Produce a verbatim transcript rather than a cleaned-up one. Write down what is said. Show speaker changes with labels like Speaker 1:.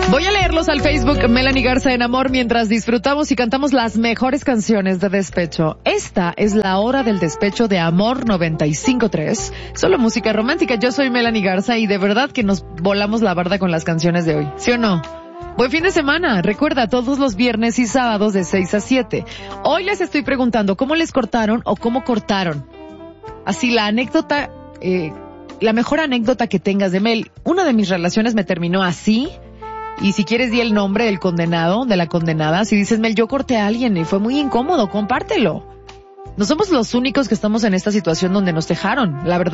Speaker 1: Voy a leerlos al Facebook Melanie Garza en Amor mientras disfrutamos y cantamos las mejores canciones de despecho. Esta es la hora del despecho de Amor noventa y cinco punto tres. Solo música romántica. Yo soy Melanie Garza y de verdad que nos volamos la barda con las canciones de hoy. ¿Sí o no? Buen fin de semana. Recuerda, todos los viernes y sábados de seis a siete. Hoy les estoy preguntando cómo les cortaron o cómo cortaron. Así la anécdota, eh, la mejor anécdota que tengas de Mel. Una de mis relaciones me terminó así. Y si quieres di el nombre del condenado, de la condenada. Si dices, Mel, yo corté a alguien y fue muy incómodo, compártelo. No somos los únicos que estamos en esta situación donde nos dejaron, la verdad.